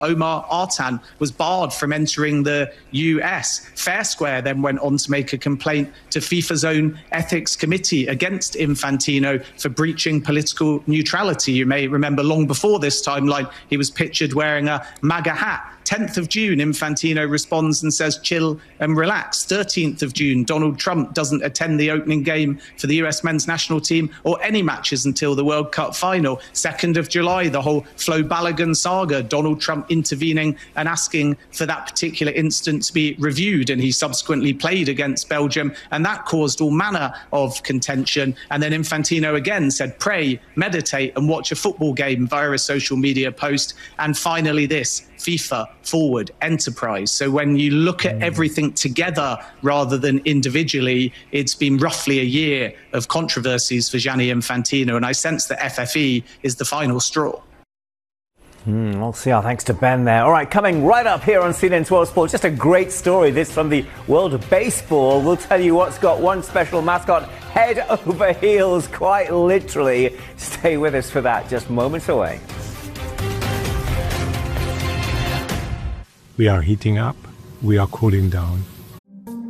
Omar Artan was barred from entering the US. Fair Square then went on to make a complaint to FIFA's own ethics committee against Infantino for breaching political neutrality. You may remember long before this timeline, he was pictured wearing a MAGA hat. 10th of June, Infantino responds and says, chill and relax. 13th of June, Donald Trump doesn't attend the opening game for the US men's national team or any matches until the World Cup final. 2nd of July, the whole Flo Balogun saga, Donald Trump intervening and asking for that particular incident to be reviewed. And he subsequently played against Belgium, and that caused all manner of contention. And then Infantino again said, pray, meditate and watch a football game via a social media post. And finally this, FIFA forward enterprise. So when you look at everything together rather than individually, it's been roughly a year of controversies for Gianni Infantino, and I sense that FFE is the final straw. We'll see. Our thanks to Ben there. All right, coming right up here on CNN's World Sport, just a great story. This from the world of baseball. We'll tell you what's got one special mascot head over heels, quite literally. Stay with us for that, just moments away. We are heating up, we are cooling down.